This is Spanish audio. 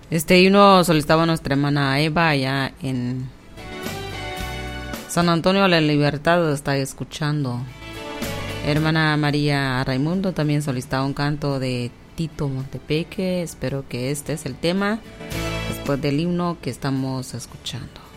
Este himno solicitaba nuestra hermana Eva allá en San Antonio de la Libertad, está escuchando. Hermana María Raimundo también solicitaba un canto de Tito Montepeque. Espero que este es el tema después del himno que estamos escuchando.